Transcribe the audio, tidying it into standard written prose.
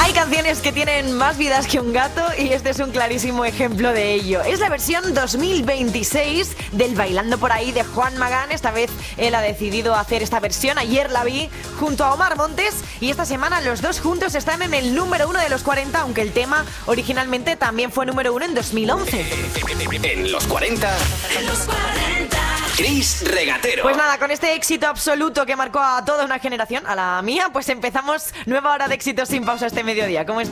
Hay canciones que tienen más vidas que un gato y este es un clarísimo ejemplo de ello. Es la versión 2026 del Bailando por ahí de Juan Magán. Esta vez él ha decidido hacer esta versión. Ayer la vi junto a Omar Montes y esta semana los dos juntos están en el número 1 de los 40, aunque el tema originalmente también fue número 1 en 2011. En los 40. Chris Regatero. Pues nada, con este éxito absoluto que marcó a toda una generación, a la mía, pues empezamos nueva hora de éxitos sin pausa este mediodía. ¿Cómo estás?